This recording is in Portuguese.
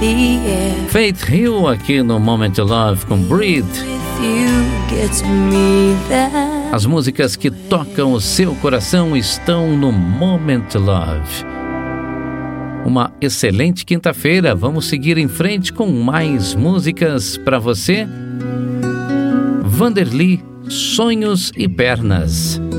Faith Hill aqui no Moment Love com Breathe. As músicas que tocam o seu coração estão no Moment Love. Uma excelente quinta-feira. Vamos seguir em frente com mais músicas para você. Vanderly, Sonhos e Pernas.